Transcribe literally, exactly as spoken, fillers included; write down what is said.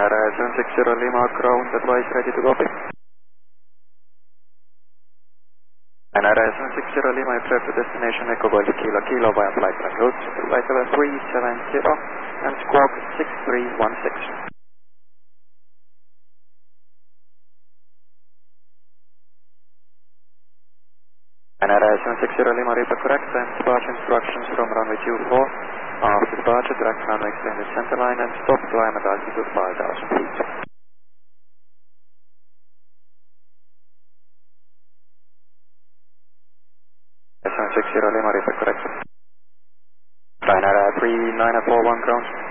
Ryanair seven six zero Lima, ground advice ready to copy. Ryanair seven six zero Lima, prep to destination Echo Golf Kilo Kilo via flight plan route, flight level three seven zero and squawk six three one six. Ryanair seven six zero Lima, report correct and departure instructions from runway two four. After departure, direct runway extended center line and stop climb at altitude five thousand feet. seven six zero Lima, report correct. Ryanair three nine four one ground.